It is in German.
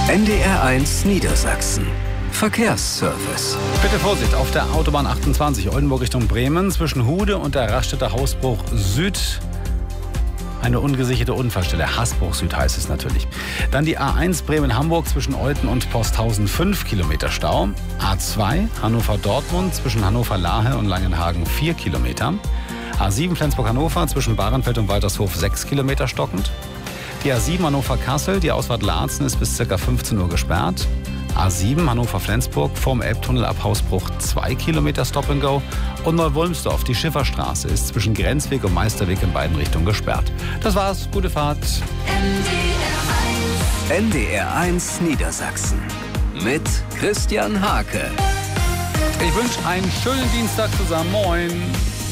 NDR1 Niedersachsen. Verkehrsservice. Bitte Vorsicht, auf der Autobahn 28 Oldenburg Richtung Bremen zwischen Hude und der Raststätter Hausbruch Süd. Eine ungesicherte Unfallstelle. Hasbruch Süd heißt es natürlich. Dann die A1 Bremen-Hamburg zwischen Olten und Posthausen 5 Kilometer Stau. A2 Hannover-Dortmund zwischen Hannover-Lahe und Langenhagen 4 Kilometer. A7 Flensburg-Hannover zwischen Bahrenfeld und Waltershof 6 Kilometer stockend. Die A7 Hannover-Kassel, die Ausfahrt Laatzen ist bis ca. 15 Uhr gesperrt. A7 Hannover-Flensburg vorm Elbtunnel ab Hausbruch 2 Kilometer Stop and Go. Und Neuwulmsdorf, die Schifferstraße, ist zwischen Grenzweg und Meisterweg in beiden Richtungen gesperrt. Das war's, gute Fahrt. NDR1 Niedersachsen mit Christian Hake. Ich wünsche einen schönen Dienstag zusammen. Moin.